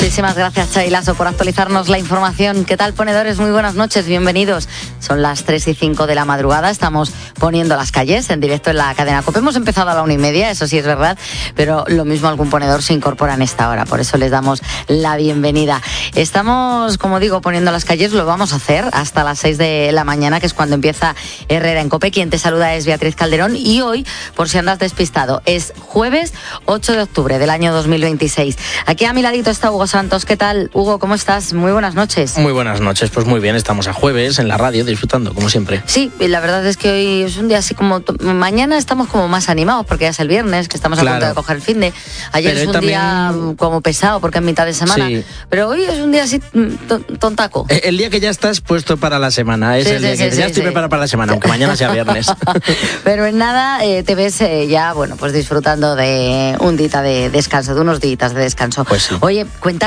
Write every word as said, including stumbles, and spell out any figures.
Muchísimas gracias, Xavi Lasso, por actualizarnos la información. ¿Qué tal, ponedores? Muy buenas noches, bienvenidos. Son las tres y cinco de la madrugada, estamos poniendo las calles en directo en la cadena COPE. Hemos empezado a la una y media, eso sí es verdad, pero lo mismo algún ponedor se incorpora en esta hora, por eso les damos la bienvenida. Estamos, como digo, poniendo las calles, lo vamos a hacer hasta las seis de la mañana, que es cuando empieza Herrera en COPE. Quien te saluda es Beatriz Calderón y hoy, por si andas despistado, es jueves ocho de octubre del año dos mil veintiséis. Aquí a mi ladito está Hugo Santos. ¿Qué tal, Hugo? ¿Cómo estás? Muy buenas noches. Muy buenas noches, pues muy bien, estamos a jueves en la radio disfrutando, como siempre. Sí, y la verdad es que hoy es un día así como... Mañana estamos como más animados porque ya es el viernes, que estamos Claro. a punto de coger el fin de... Ayer Pero es un también... día como pesado porque es mitad de semana, Sí. pero hoy es un día así t- tontaco. El día que ya estás puesto para la semana, es Sí, el sí, día sí, que sí, ya estoy sí. preparado para la semana, aunque mañana sea viernes. Pero en nada eh, te ves eh, ya, bueno, pues disfrutando de un día de descanso, de unos días de descanso. Pues sí. Oye, cuenta